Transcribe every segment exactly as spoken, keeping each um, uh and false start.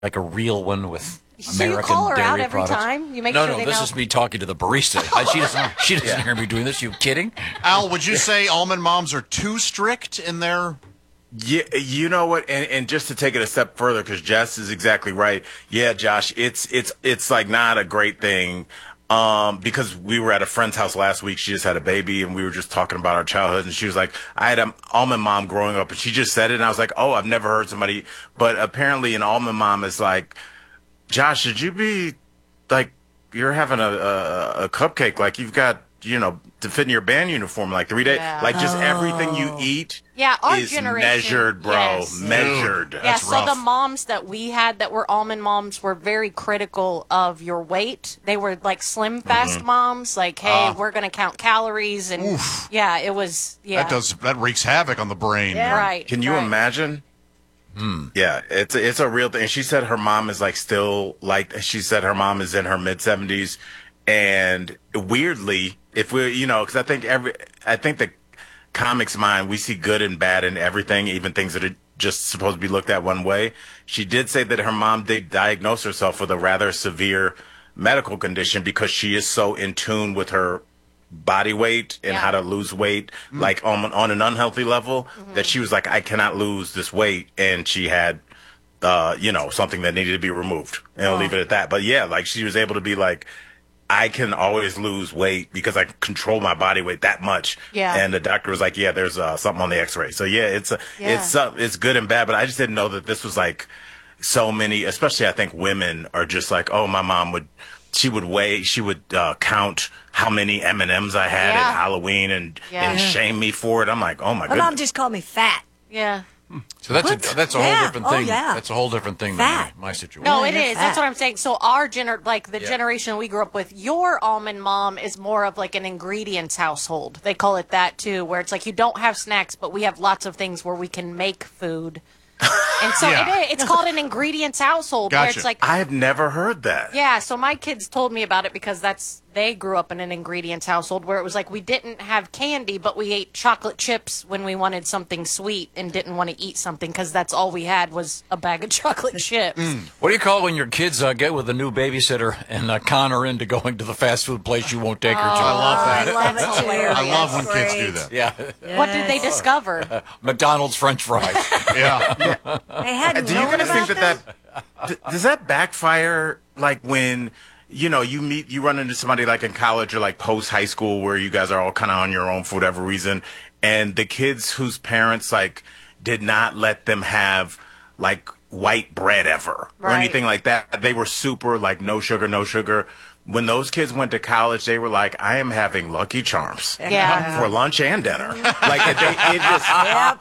like a real one with So American you call her dairy out every products? time? You make no, sure no, they this know? is me talking to the barista. she doesn't, she doesn't hear me doing this. You kidding? Al, would you say almond moms are too strict in their... Yeah, you know what, and, and just to take it a step further, because Jess is exactly right. Yeah, Josh, it's it's it's like not a great thing, um, because we were at a friend's house last week. She just had a baby, and we were just talking about our childhood, and she was like, "I had an almond mom growing up," and she just said it, and I was like, "Oh, I've never heard somebody," but apparently an almond mom is like, Josh, should you be like you're having a a, a cupcake, like you've got, you know, to fit in your band uniform like three days, Yeah. like just everything you eat. Yeah, our is generation measured, bro. yes. Measured. Yeah, That's so rough. the moms that we had that were almond moms were very critical of your weight. They were like slim fast Mm-hmm. moms, like, hey, Ah. we're gonna count calories, and Oof. yeah, it was yeah, That does that wreaks havoc on the brain. Yeah. right. Can you right. imagine? Yeah, it's a, it's a real thing. And she said her mom is like still like she said her mom is in her mid seventies, and weirdly, if we you know, because I think every I think the comics mind we see good and bad in everything, even things that are just supposed to be looked at one way. She did say that her mom did diagnose herself with a rather severe medical condition because she is so in tune with her body weight and Yeah. how to lose weight, like on on an unhealthy level, that she was like, I cannot lose this weight, and she had, uh, you know, something that needed to be removed, and I'll leave it at that. But yeah, like she was able to be like, I can always lose weight because I control my body weight that much. Yeah. And the doctor was like, yeah, there's uh, something on the X-ray. So yeah, it's a, Yeah. it's uh, it's good and bad, but I just didn't know that this was like so many, especially I think women are just like, oh, my mom would. She would weigh, she would uh, count how many M and M's I had Yeah. at Halloween and, Yeah. and shame me for it. I'm like, oh my My mom goodness. just called me fat. Yeah. So that's What? a that's a Yeah. whole different Oh, thing. yeah. That's a whole different thing Fat. than my situation. No, Yeah, it you're is. That's fat. what I'm saying. So our gener like the Yeah. generation we grew up with, your almond mom is more of like an ingredients household. They call it that too, where it's like you don't have snacks, but we have lots of things where we can make food. And so Yeah. it is, it's called an ingredients household, where Gotcha. it's like I have never heard that. yeah, so my kids told me about it because that's they grew up in an ingredients household where it was like we didn't have candy, but we ate chocolate chips when we wanted something sweet and didn't want to eat something because that's all we had was a bag of chocolate chips. What do you call when your kids uh, get with a new babysitter and uh, con her into going to the fast food place you won't take her to? I love that. I love it too. I love when That's kids do great. that. Yeah, What did they discover? McDonald's French fries. Yeah. They hadn't Do you known guys about think that that, d- does that backfire like when, you know, you meet, you run into somebody like in college or like post high school where you guys are all kind of on your own for whatever reason, and the kids whose parents like did not let them have like white bread ever or Right. anything like that. They were super like no sugar, no sugar. When those kids went to college, they were like, I am having Lucky Charms Yeah. for lunch and dinner. Like it, they, it just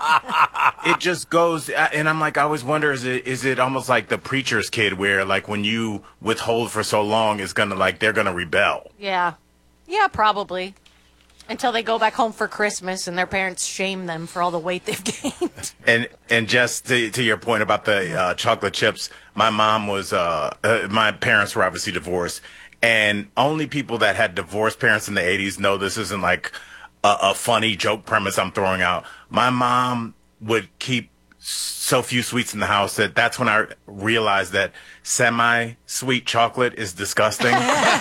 it just goes, and I'm like, I always wonder, is it is it almost like the preacher's kid, where like when you withhold for so long, it's gonna like they're gonna rebel. Yeah. Yeah, probably. Until they go back home for Christmas and their parents shame them for all the weight they've gained. And and just to, to your point about the uh, chocolate chips, my mom was, uh, uh, my parents were obviously divorced, and only people that had divorced parents in the eighties know this isn't like a, a funny joke premise I'm throwing out. My mom would keep so few sweets in the house that that's when I realized that semi-sweet chocolate is disgusting.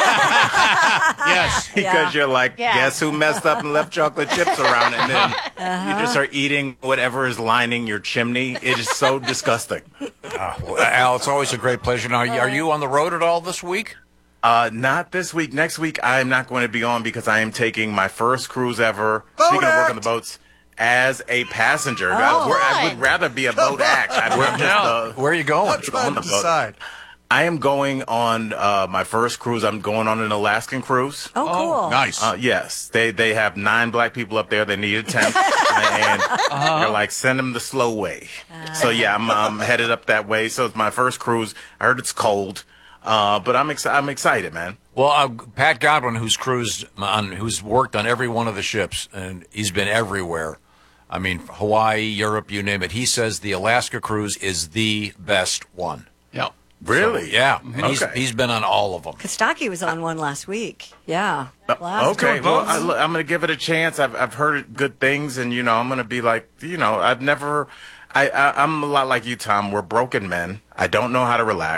Yes. Because you're like, Yeah. guess who messed up and left chocolate chips around? And then you just start eating whatever is lining your chimney. It is so disgusting. Well, Al, it's always a great pleasure. Now, are you on the road at all this week? Uh, not this week. Next week, I am not going to be on because I am taking my first cruise ever. Speaking of working the boats, as a passenger. I, Oh, I fun. would rather be a boat act. I'd rather just, uh, Where are you going? on the boat. Decide. I am going on uh, my first cruise. I'm going on an Alaskan cruise. Oh, cool. Nice. Uh, yes, they they have nine black people up there. They need a tenth, and they're like, send them the slow way. So yeah, I'm, I'm headed up that way. So it's my first cruise. I heard it's cold, uh, but I'm excited. I'm excited, man. Well, uh, Pat Godwin, who's cruised on, who's worked on every one of the ships, and he's been everywhere. I mean, Hawaii, Europe, you name it. He says the Alaska cruise is the best one. Yeah. Really? So, yeah, and he's, Okay. he's been on all of them. Kostaki was on one last week. Yeah. Last Okay, well, I, week. look, I'm going to give it a chance. I've I've heard good things, and you know, I'm going to be like, you know, I've never, I, I I'm a lot like you, Tom. We're broken men. I don't know how to relax.